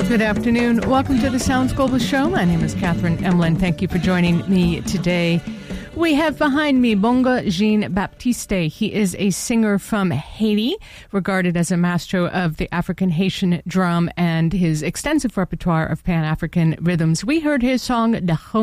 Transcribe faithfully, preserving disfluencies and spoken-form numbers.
Good afternoon. Welcome to the Sounds Global Show. My name is Catherine Emlin. Thank you for joining me today. We have behind me Bonga Jean Baptiste. He is a singer from Haiti, regarded as a maestro of the African Haitian drum and his extensive repertoire of Pan-African rhythms. We heard his song, De